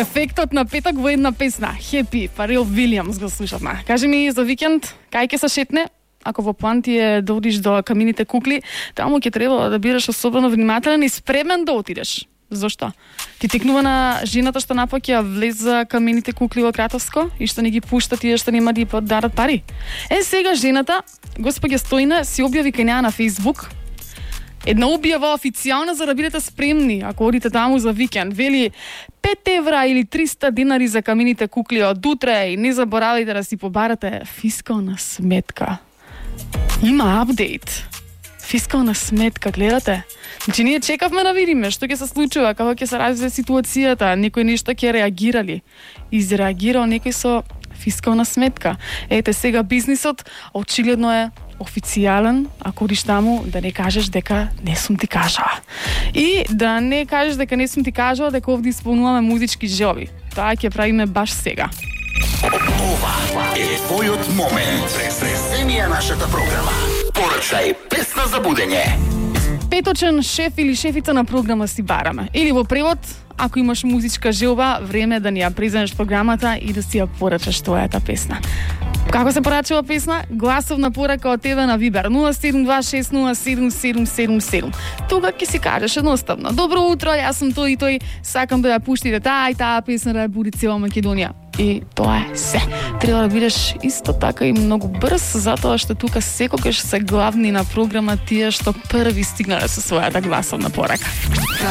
Ефектот на петок во една песна. Happy, Фарел Вилијамс го слушавме. Кажи ми за викенд, кај ќе се шетне? Ако во план ти е да одиш до камените кукли, таму ќе треба да бидеш особено внимателен и спремен да отидеш. Зошто? Ти текнува на жената што напоќе влез за камените кукли во Кратовско и што не ги пушта тие што нема да ја дадат пари. Сега жената, госпоѓа Стојна, си објави кај неа на Facebook една објава официјална за да бидете спремни ако одите таму за викенд. Вели 5 евра или 300 динари за камените кукли од утре и не заборавајте да си побарате фискална сметка. Има апдейт. Фискална сметка, гледате? Значи ние чекавме да видиме што ќе се случува, како ќе се развие ситуацијата, некој нешто ќе реагирали. Изреагирал некој со фискална сметка. Ете сега бизнисот очигледно е официјален, ако одиш таму да не кажеш дека не сум ти кажала. И да не кажеш дека не сум ти кажала дека овде исполнуваме музички желби. Тоа ќе правиме баш сега. Ова е твојот момент. Преземија нашата програма. Порачај песна за будење. Петочен шеф или шефица на програма си бараме. Или во превод, ако имаш музичка желба, време да ни ја преземеш програмата и да си ја порачаш твојата песна. Како се порачува песна? Гласовна порака од тебе на Вибер 0726077777. Тука ќе си кажеш едноставно: добро утро, јас сум тој и тој, сакам да ја пуштите таа и таа песна да ја буди цела Македонија. И тоа е се. Треба да бидеш исто така и многу брз, затоа што тука секогаш се главни на програма тие што први стигнале со својата гласовна порака.